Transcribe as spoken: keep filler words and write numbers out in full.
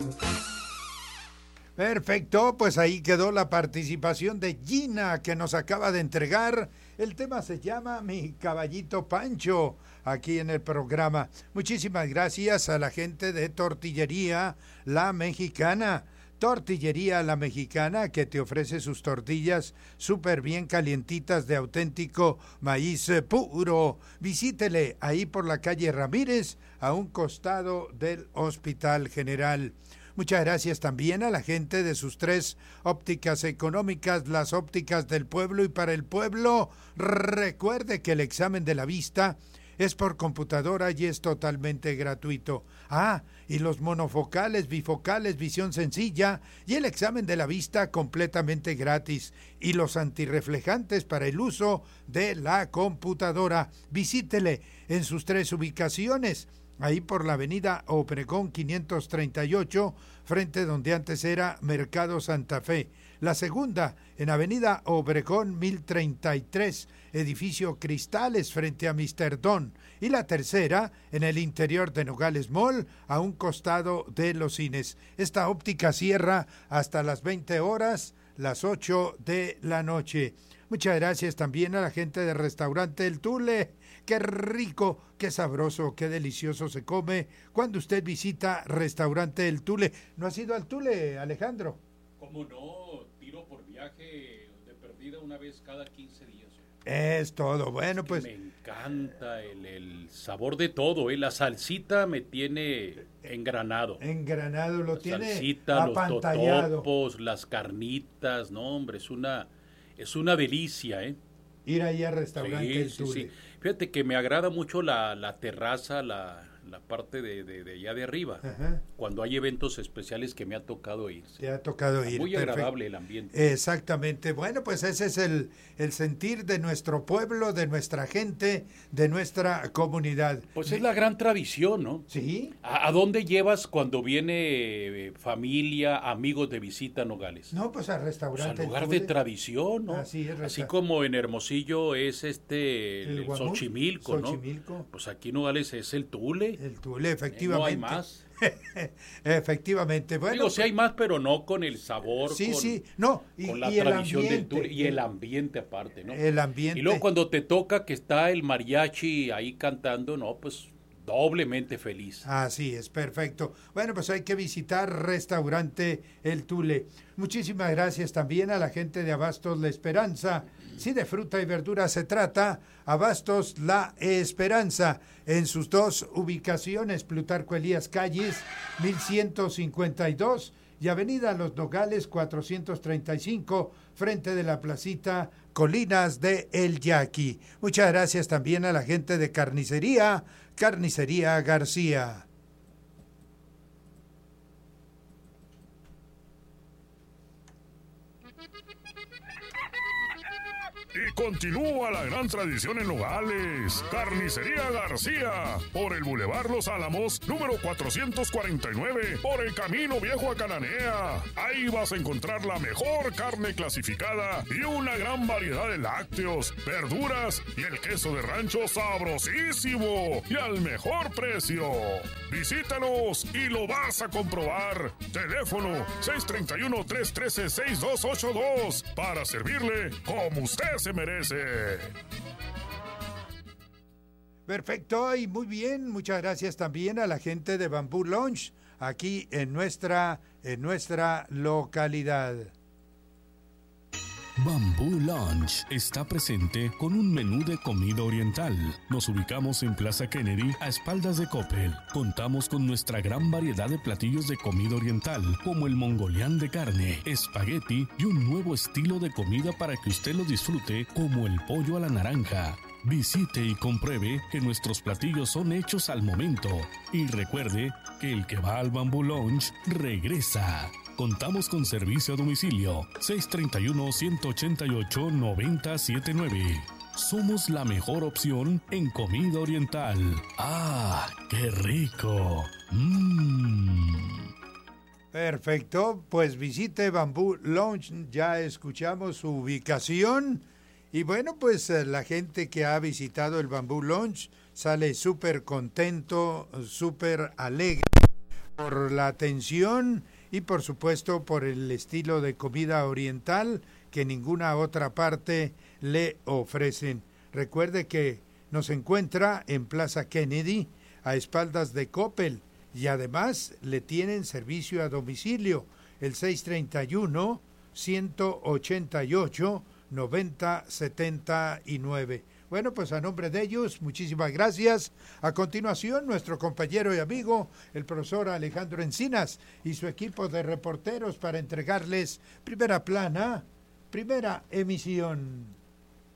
Perfecto, pues ahí quedó la participación de Gina, que nos acaba de entregar. El tema se llama Mi Caballito Pancho, aquí en el programa. Muchísimas gracias a la gente de Tortillería La Mexicana. Tortillería La Mexicana, que te ofrece sus tortillas súper bien calientitas de auténtico maíz puro. Visítele ahí por la calle Ramírez, a un costado del Hospital General. Muchas gracias también a la gente de sus tres ópticas económicas, las ópticas del pueblo y para el pueblo. Recuerde que el examen de la vista es por computadora y es totalmente gratuito. Ah, y los monofocales, bifocales, visión sencilla y el examen de la vista completamente gratis. Y los antirreflejantes para el uso de la computadora. Visítele en sus tres ubicaciones. Ahí por la avenida Obregón quinientos treinta y ocho, frente donde antes era Mercado Santa Fe. La segunda, en avenida Obregón mil treinta y tres, edificio Cristales, frente a míster Don. Y la tercera, en el interior de Nogales Mall, a un costado de los cines. Esta óptica cierra hasta las veinte horas, las ocho de la noche. Muchas gracias también a la gente del restaurante El Tule. Qué rico, qué sabroso, qué delicioso se come cuando usted visita restaurante El Tule. ¿No has ido al Tule, Alejandro? ¿Cómo no? Tiro por viaje de perdida una vez cada quince días. Es todo, bueno, es pues... Me encanta el, el sabor de todo, ¿eh? La salsita me tiene engranado. Engranado, lo la tiene salsita, apantallado. Los totopos, las carnitas, no, hombre, es una, es una delicia, ¿eh? Ir ahí al restaurante sí, El sí, Tule. sí. Fíjate que me agrada mucho la, la terraza, la, la parte de, de, de allá de arriba. Ajá. Cuando hay eventos especiales que me ha tocado ir. Te ha tocado ir. Muy Perfecto. agradable el ambiente. Exactamente. Bueno, pues ese es el, el sentir de nuestro pueblo, de nuestra gente, de nuestra comunidad. Pues es la gran tradición, ¿no? Sí. ¿A, a dónde llevas cuando viene familia, amigos de visita a Nogales? No, pues al restaurante. Pues al lugar El de Tule. tradición, ¿no? Así es. Así como en Hermosillo es este El el Guamú, Xochimilco, ¿no? Xochimilco. Pues aquí Nogales es el Tule. El Tule, efectivamente. No hay más. Efectivamente. Bueno, Digo, sí hay más, pero no con el sabor, sí, con, sí. No, y, con la y el tradición del ambiente, Tule y el ambiente aparte, ¿no? El ambiente. Y luego cuando te toca que está el mariachi ahí cantando, no, pues doblemente feliz. Así es, perfecto. Bueno, pues hay que visitar restaurante El Tule. Muchísimas gracias también a la gente de Abastos La Esperanza. Si de fruta y verdura se trata, Abastos La Esperanza, en sus dos ubicaciones, Plutarco Elías Calles, mil ciento cincuenta y dos, y Avenida Los Nogales, cuatrocientos treinta y cinco, frente de la placita Colinas de El Yaqui. Muchas gracias también a la gente de Carnicería, Carnicería García. Y continúa la gran tradición en Nogales. Carnicería García, por el Boulevard Los Álamos, número cuatrocientos cuarenta y nueve, por el Camino Viejo a Cananea. Ahí vas a encontrar la mejor carne clasificada y una gran variedad de lácteos, verduras y el queso de rancho sabrosísimo y al mejor precio. Visítanos y lo vas a comprobar. Teléfono seis tres uno, tres uno tres, seis dos ocho dos para servirle como usted se merece. Perfecto, y muy bien, muchas gracias también a la gente de Bamboo Lounge aquí en nuestra, en nuestra localidad. Bamboo Lounge está presente con un menú de comida oriental. Nos ubicamos en Plaza Kennedy, a espaldas de Coppel. Contamos con nuestra gran variedad de platillos de comida oriental, como el mongolián de carne, espagueti y un nuevo estilo de comida para que usted lo disfrute, como el pollo a la naranja. Visite y compruebe que nuestros platillos son hechos al momento. Y recuerde que el que va al Bamboo Lounge regresa. Contamos con servicio a domicilio seis tres uno, uno ocho ocho, nueve cero siete nueve. Somos la mejor opción en comida oriental. ¡Ah, qué rico! ¡Mmm! Perfecto, pues visite Bamboo Lounge, ya escuchamos su ubicación. Y bueno, pues la gente que ha visitado el Bamboo Lounge sale súper contento, súper alegre, por la atención y por supuesto por el estilo de comida oriental que ninguna otra parte le ofrecen. Recuerde que nos encuentra en Plaza Kennedy, a espaldas de Coppel, y además le tienen servicio a domicilio, el seis treinta y uno, ciento ochenta y ocho, noventa setenta y nueve. Bueno, pues a nombre de ellos, muchísimas gracias. A continuación, nuestro compañero y amigo, el profesor Alejandro Encinas, y su equipo de reporteros para entregarles Primera Plana, Primera Emisión.